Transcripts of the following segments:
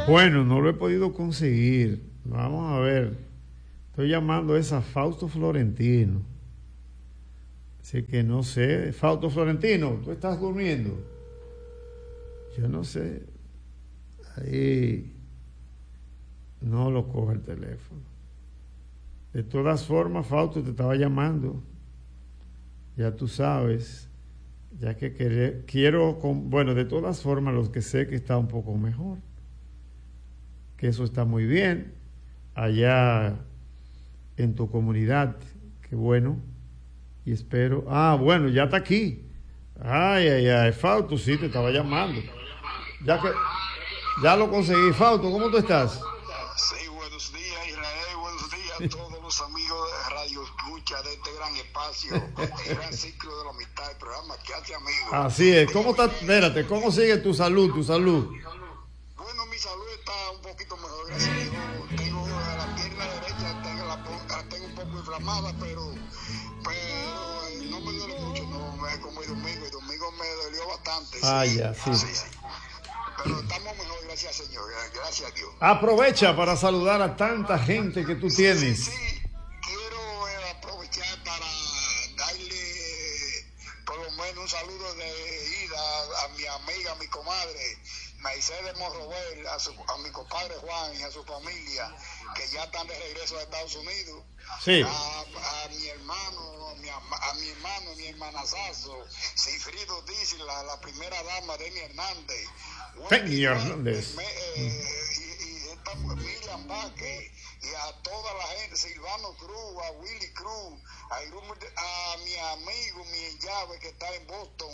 Bueno, no lo he podido conseguir. Vamos a ver. Estoy llamando a Fausto Florentino. Así que no sé. Fausto Florentino, ¿tú estás durmiendo? Yo no sé. Ahí no lo coge el teléfono. De todas formas, Fausto te estaba llamando. Ya tú sabes. Ya que quiero... Bueno, de todas formas, los que sé que está un poco mejor. Que eso está muy bien. Allá en tu comunidad. Qué bueno. Y espero... bueno, ya está aquí. Ay, Fausto, sí, te estaba llamando. Ya lo conseguí. Fausto, ¿cómo tú estás? Sí, buenos días, Israel. Buenos días a todos los amigos de Radio Escucha de este gran espacio, el gran ciclo de la amistad, el programa que hace amigos. Así es. ¿Cómo estás? Espérate, ¿cómo sigue tu salud? Bueno, mi salud está un poquito mejor, gracias a Dios. Tengo la pierna derecha, tengo un poco inflamada, pero no me duele mucho, no es como el domingo me dolió bastante. Ya, sí. Pero estamos mejor, gracias Señor, gracias a Dios. Aprovecha para saludar a tanta gente que tú tienes. Sí, quiero aprovechar para darle por lo menos un saludo de ida a mi amiga, a mi comadre Mercedes Morrobel, a mi compadre Juan y a su familia, que ya están de regreso a Estados Unidos. Sí. A mi hermano, mi hermanazazo, Cifrido Díaz, la primera dama, Deni Hernández. Deni Hernández. Miriam Vázquez, y a toda la gente, Silvano Cruz, a Willy Cruz, a mi amigo, mi llave que está en Boston,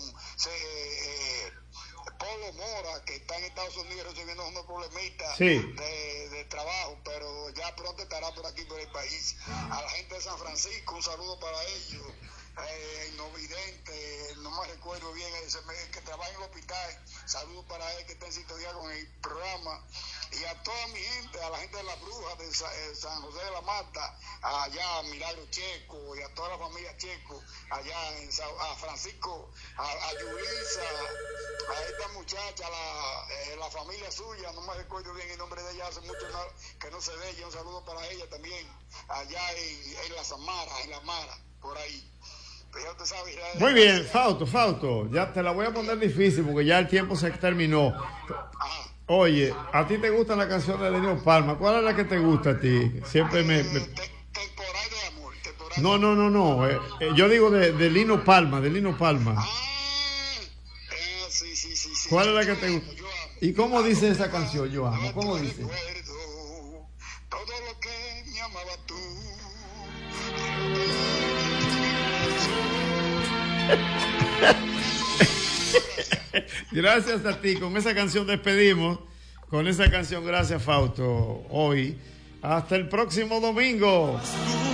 Polo Mora, que está en Estados Unidos recibiendo unos problemitas de trabajo, pero ya pronto estará por aquí, por el país. A la gente de San Francisco, un saludo para ellos. No vidente, no me recuerdo bien, que trabaja en el hospital, saludos para él que está en sintonía con el programa. Y a toda mi gente, a la gente de la Bruja, de San José de la Mata, allá a Milagro Checo y a toda la familia Checo, allá a Francisco, a Yulisa, a esta muchacha, la familia suya, no me recuerdo bien el nombre de ella, hace mucho que no se ve ella, un saludo para ella también, allá en la Samara, en la Mara, por ahí. Muy bien, Fausto, ya te la voy a poner difícil porque ya el tiempo se terminó. Oye, ¿a ti te gustan las canciones de Lino Palma? ¿Cuál es la que te gusta a ti? Siempre Temporal de amor. No. Yo digo de Lino Palma, Sí. ¿Cuál es la que te gusta? ¿Y cómo dice esa canción, Yo amo? ¿Cómo dice? Todo lo que me amaba tú. Gracias a ti, con esa canción despedimos. Con esa canción, gracias Fausto. Hoy, hasta el próximo domingo.